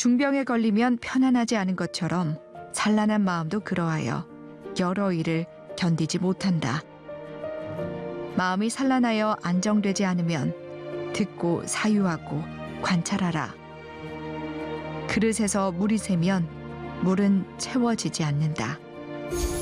중병에 걸리면 편안하지 않은 것처럼 산란한 마음도 그러하여 여러 일을 견디지 못한다. 마음이 산란하여 안정되지 않으면 듣고 사유하고 관찰하라. 그릇에서 물이 새면 물은 채워지지 않는다.